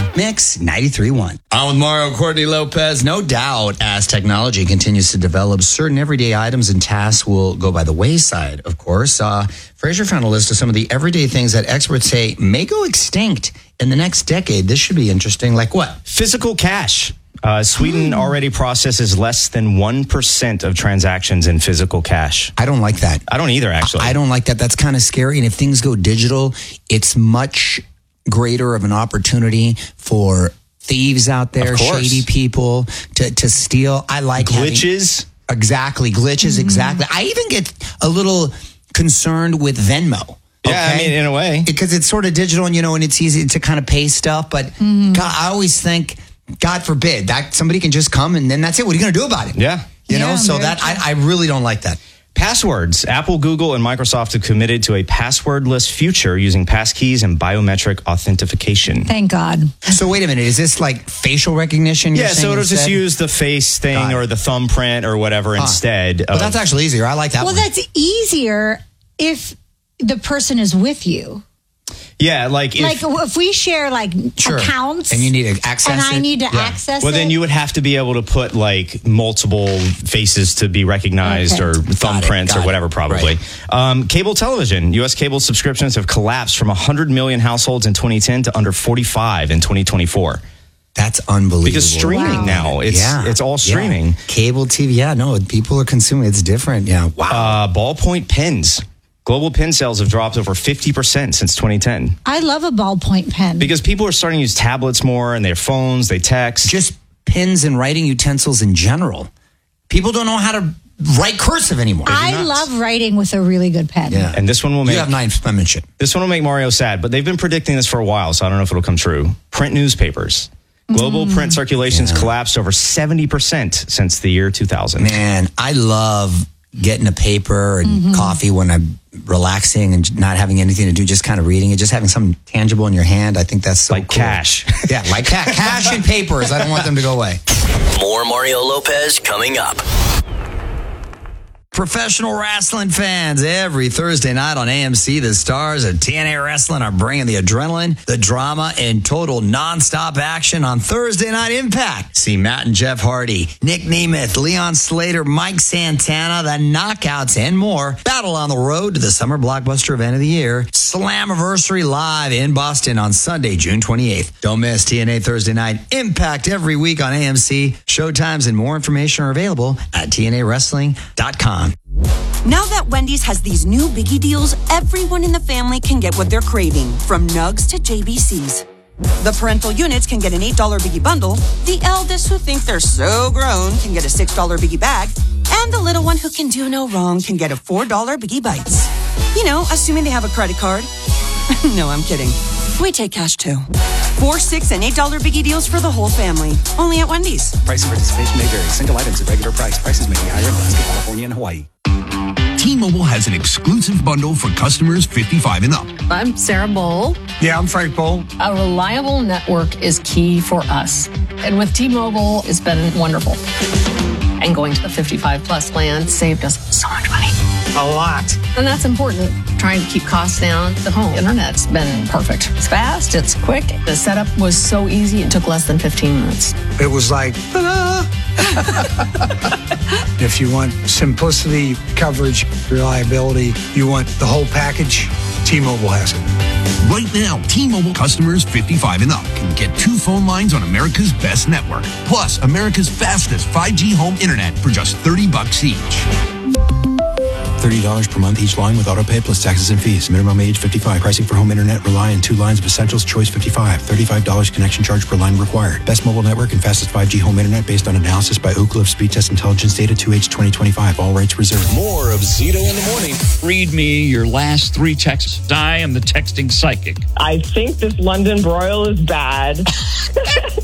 Mix 93.1. On with Mario Courtney Lopez. No doubt, as technology continues to develop, certain everyday items and tasks will go by the wayside, of course. Fraser found a list of some of the everyday things that experts say may go extinct in the next decade. This should be interesting. Like what? Physical cash. Sweden already processes less than 1% of transactions in physical cash. I don't like that. I don't either, actually. I don't like that. That's kind of scary. And if things go digital, it's much greater of an opportunity for thieves out there, shady people to steal. I like glitches. Exactly. I even get a little concerned with Venmo. Yeah, I mean, in a way. Because it's sort of digital and, and it's easy to kind of pay stuff. But God, I always think, God forbid, that somebody can just come and then that's it. What are you going to do about it? Yeah. So that I really don't like that. Passwords. Apple, Google, and Microsoft have committed to a passwordless future using passkeys and biometric authentication. Thank God. So wait a minute. Is this like facial recognition? Yeah, so it'll just use the face thing or the thumbprint or whatever instead. Well, that's actually easier. I like that one. Well, that's easier if the person is with you. Yeah, like if we share accounts and you need to access and I need to access well, then you would have to be able to put multiple faces to be recognized or thumbprints or whatever, probably. Right. Cable television. U.S. cable subscriptions have collapsed from 100 million households in 2010 to under 45 in 2024. That's unbelievable. Because streaming now, it's all streaming. Yeah. Cable TV, people are consuming. It's different. Yeah, wow. Ballpoint pens. Global pen sales have dropped over 50% since 2010. I love a ballpoint pen. Because people are starting to use tablets more and their phones, they text. Just pens and writing utensils in general. People don't know how to write cursive anymore. I love writing with a really good pen. Yeah. And this one will make... You have nice penmanship. This one will make Mario sad, but they've been predicting this for a while, so I don't know if it'll come true. Print newspapers. Global print circulations collapsed over 70% since the year 2000. Man, I love getting a paper and coffee when I'm relaxing and not having anything to do, just kind of reading it, just having something tangible in your hand. I think that's so like cool. Cash. Yeah, like cash and papers. I don't want them to go away. More Mario Lopez coming up. Professional wrestling fans, every Thursday night on AMC, the stars of TNA Wrestling are bringing the adrenaline, the drama, and total nonstop action on Thursday Night Impact. See Matt and Jeff Hardy, Nick Nemeth, Leon Slater, Mike Santana, the Knockouts, and more battle on the road to the summer blockbuster event of the year, Slammiversary Live in Boston on Sunday, June 28th. Don't miss TNA Thursday Night Impact every week on AMC. Showtimes and more information are available at TNAWrestling.com. Now that Wendy's has these new biggie deals, everyone in the family can get what they're craving, from nugs to JBCs. The parental units can get an $8 biggie bundle, the eldest who think they're so grown can get a $6 biggie bag, and the little one who can do no wrong can get a $4 biggie bites. Assuming they have a credit card. No, I'm kidding. We take cash too. $4, $6, and $8 biggie deals for the whole family. Only at Wendy's. Price and participation may vary. Single items at regular price. Prices may be higher in Alaska, California, and Hawaii. T-Mobile has an exclusive bundle for customers 55 and up. I'm Sarah Bowl. Yeah, I'm Frank Bowl. A reliable network is key for us. And with T-Mobile, it's been wonderful. And going to the 55 plus plan saved us so much money. A lot. And that's important. Trying to keep costs down. The home internet's been perfect. It's fast, it's quick. The setup was so easy, it took less than 15 minutes. It was like, ta-da! If you want simplicity, coverage, reliability, you want the whole package, T-Mobile has it. Right now, T-Mobile customers 55 and up can get 2 phone lines on America's best network, plus America's fastest 5G home internet for just $30 each. $30 per month each line with autopay plus taxes and fees. Minimum age 55. Pricing for home internet rely on 2 lines of essentials. Choice 55. $35 connection charge per line required. Best mobile network and fastest 5G home internet based on analysis by Ookla of Speed Test Intelligence data 2H 2025. All rights reserved. More of Zito in the morning. Read me your last 3 texts. I am the texting psychic. I think this London broil is bad.